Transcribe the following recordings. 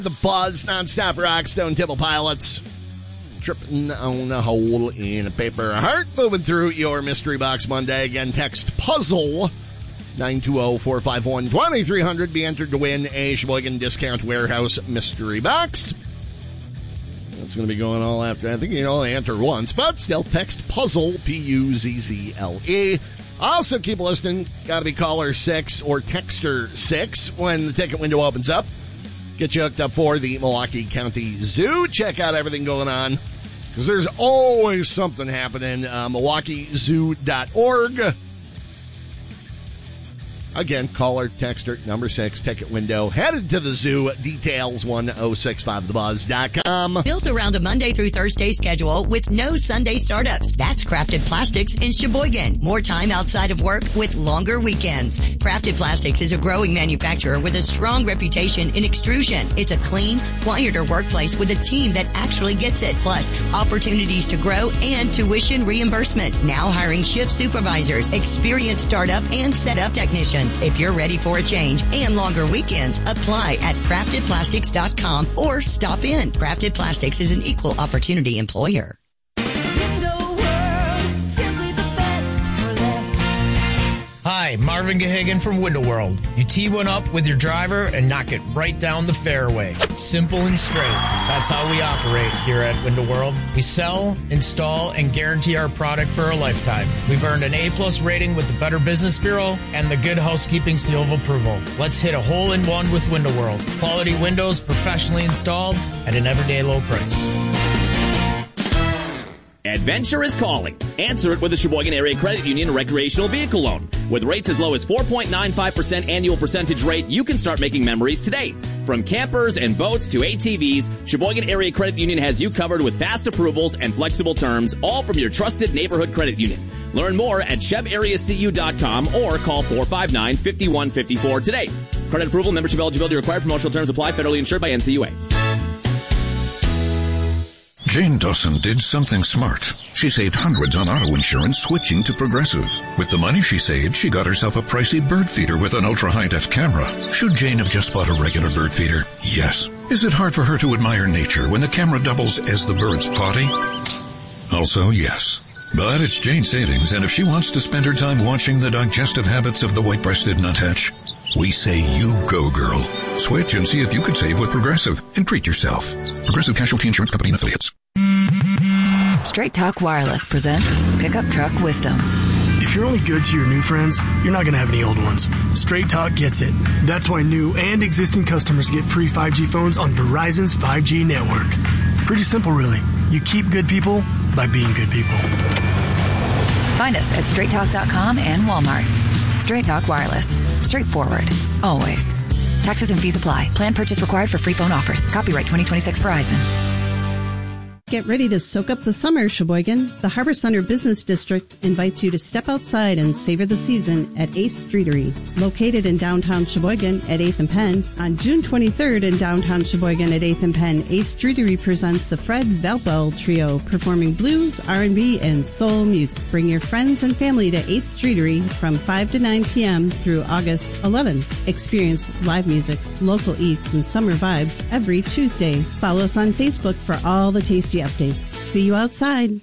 The Buzz, nonstop rock, Stone Temple Pilots, tripping on a hole in a paper heart, moving through your Mystery Box Monday. Again, text PUZZLE 920-451-2300. Be entered to win a Sheboygan Discount Warehouse Mystery Box. That's going to be going all after. I think you can only enter once, but still text PUZZLE, P-U-Z-Z-L-E. Also, keep listening. Got to be caller 6 or texter 6 when the ticket window opens up. Get you hooked up for the Milwaukee County Zoo. Check out everything going on, because there's always something happening. MilwaukeeZoo.org. Again, caller, texter, number 6, ticket window. Headed to the zoo. Details 1065thebuzz.com. Built around a Monday through Thursday schedule with no Sunday startups. That's Crafted Plastics in Sheboygan. More time outside of work with longer weekends. Crafted Plastics is a growing manufacturer with a strong reputation in extrusion. It's a clean, quieter workplace with a team that actually gets it. Plus, opportunities to grow and tuition reimbursement. Now hiring shift supervisors, experienced startup and setup technicians. If you're ready for a change and longer weekends, apply at craftedplastics.com or stop in. Crafted Plastics is an equal opportunity employer. Hi, Marvin Gahagan from Window World. You tee one up with your driver and knock it right down the fairway. Simple and straight. That's how we operate here at Window World. We sell, install, and guarantee our product for a lifetime. We've earned an A+ rating with the Better Business Bureau and the Good Housekeeping seal of approval. Let's hit a hole-in-one with Window World. Quality windows professionally installed at an everyday low price. Adventure is calling. Answer it with the Sheboygan Area Credit Union Recreational Vehicle Loan. With rates as low as 4.95% annual percentage rate, you can start making memories today. From campers and boats to ATVs, Sheboygan Area Credit Union has you covered with fast approvals and flexible terms, all from your trusted neighborhood credit union. Learn more at chevareacu.com or call 459-5154 today. Credit approval, membership eligibility required. Promotional terms apply. Federally insured by NCUA. Jane Dawson did something smart. She saved hundreds on auto insurance switching to Progressive. With the money she saved, she got herself a pricey bird feeder with an ultra-high-def camera. Should Jane have just bought a regular bird feeder? Yes. Is it hard for her to admire nature when the camera doubles as the bird's potty? Also, yes. But it's Jane's savings, and if she wants to spend her time watching the digestive habits of the white-breasted nuthatch, we say you go, girl. Switch and see if you could save with Progressive and treat yourself. Progressive Casualty Insurance Company and Affiliates. Straight Talk Wireless presents Pickup Truck Wisdom. If you're only good to your new friends, you're not going to have any old ones. Straight Talk gets it. That's why new and existing customers get free 5G phones on Verizon's 5G network. Pretty simple, really. You keep good people by being good people. Find us at straighttalk.com and Walmart. Straight Talk Wireless. Straightforward. Always. Taxes and fees apply. Plan purchase required for free phone offers. Copyright 2026 Verizon. Get ready to soak up the summer, Sheboygan. The Harbor Center Business District invites you to step outside and savor the season at Ace Streetery. Located in downtown Sheboygan at 8th and Penn, on June 23rd in downtown Sheboygan at 8th and Penn, Ace Streetery presents the Fred Valpel Trio, performing blues, R&B, and soul music. Bring your friends and family to Ace Streetery from 5 to 9 p.m. through August 11th. Experience live music, local eats, and summer vibes every Tuesday. Follow us on Facebook for all the tasty updates. See you outside.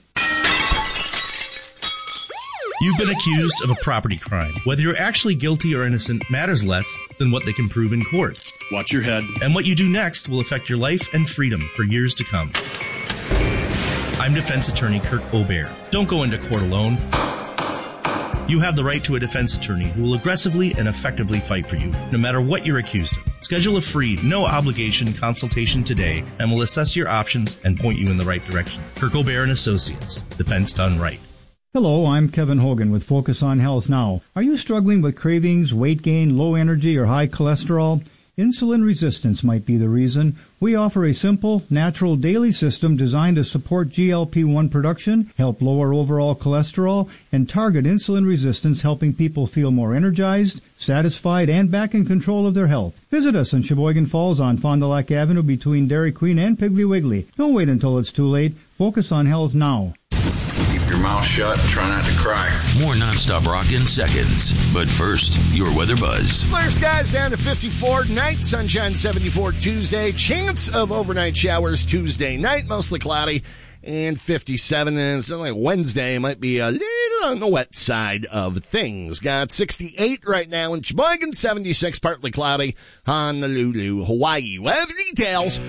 You've been accused of a property crime. Whether you're actually guilty or innocent matters less than what they can prove in court. Watch your head. And what you do next will affect your life and freedom for years to come. I'm defense attorney Kirk Aubert. Don't go into court alone. You have the right to a defense attorney who will aggressively and effectively fight for you, no matter what you're accused of. Schedule a free, no-obligation consultation today, and we'll assess your options and point you in the right direction. Kirk Aubert & Associates. Defense done right. Hello, I'm Kevin Hogan with Focus on Health Now. Are you struggling with cravings, weight gain, low energy, or high cholesterol? Insulin resistance might be the reason. We offer a simple, natural daily system designed to support GLP-1 production, help lower overall cholesterol, and target insulin resistance, helping people feel more energized, satisfied, and back in control of their health. Visit us in Sheboygan Falls on Fond du Lac Avenue between Dairy Queen and Piggly Wiggly. Don't wait until it's too late. Focus on Health now. If you're your mouth shut and try not to cry. More nonstop rock in seconds. But first, your weather buzz. Clear skies down to 54 tonight. Sunshine 74 Tuesday. Chance of overnight showers Tuesday night. Mostly cloudy. And 57. And it's like Wednesday might be a little on the wet side of things. Got 68 right now in Sheboygan. 76 partly cloudy. Honolulu, Hawaii. Weather details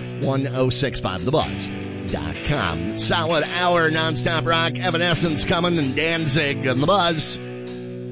1065thebuzz.com. Solid hour nonstop rock. Evanescence coming and Danzig on the Buzz.